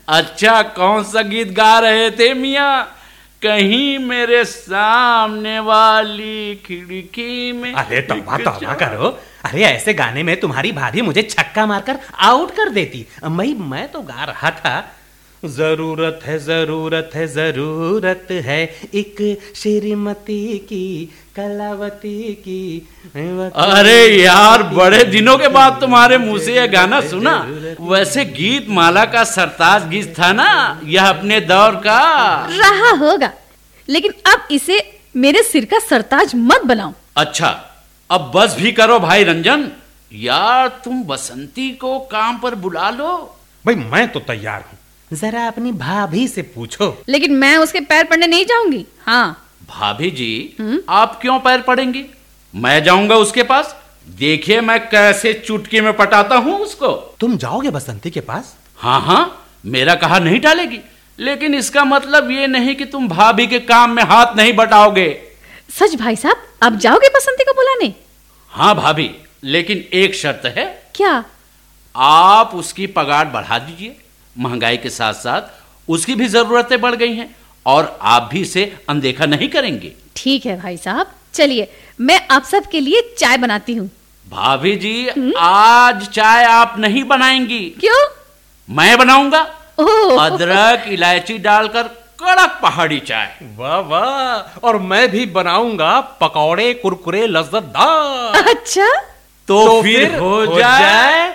अच्छा, कौन सा गीत गा रहे थे मियाँ? कहीं मेरे सामने वाली खिड़की में। अरे तौबा तौबा करो। अरे ऐसे गाने में तुम्हारी भाभी मुझे छक्का मारकर आउट कर देती। मैं तो गा रहा था, जरूरत है जरूरत है जरूरत है एक श्रीमती की कलावती की। अरे यार, बड़े दिनों के बाद तुम्हारे मुंह से यह गाना सुना। वैसे गीत माला का सरताज गीत था ना, यह अपने दौर का रहा होगा, लेकिन अब इसे मेरे सिर का सरताज मत बनाओ। अच्छा, अब बस भी करो भाई रंजन। यार, तुम बसंती को काम पर बुला लो। भाई मैं तो तैयार हूँ, जरा अपनी भाभी से पूछो। लेकिन मैं उसके पैर पड़ने नहीं जाऊंगी। हाँ भाभी जी, आप क्यों पैर पड़ेंगी? मैं जाऊंगा उसके पास। देखिए मैं कैसे चुटकी में पटाता हूँ उसको। तुम जाओगे बसंती के पास? हाँ हाँ, मेरा कहा नहीं टालेगी, लेकिन इसका मतलब ये नहीं कि तुम भाभी के काम में हाथ नहीं बटाओगे। सच भाई साहब, आप जाओगे बसंती को बुलाने? हाँ भाभी, लेकिन एक शर्त है। क्या? आप उसकी पगार बढ़ा दीजिए। महंगाई के साथ साथ उसकी भी जरूरतें बढ़ गई हैं, और आप भी इसे अनदेखा नहीं करेंगे। ठीक है भाई साहब, चलिए मैं आप सब के लिए चाय बनाती हूँ। भाभी जी, आज चाय आप नहीं बनाएंगी। क्यों? मैं बनाऊंगा। अदरक इलायची डालकर कड़क पहाड़ी चाय। वाह वाह, और मैं भी बनाऊंगा पकौड़े कुरकुरे लज्जतदार। अच्छा, तो फिर हो जाए